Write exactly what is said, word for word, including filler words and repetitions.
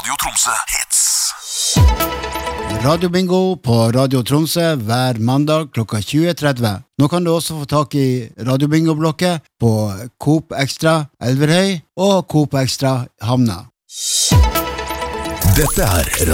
Radio Tromsø Hits. Radio Bingo på Radio Tromsø hver mandag klokka tjue tretti. Nå kan du også få tak i Radio Bingo-blokket på Coop Extra Elverhøy og Coop Extra Hamna. Dette er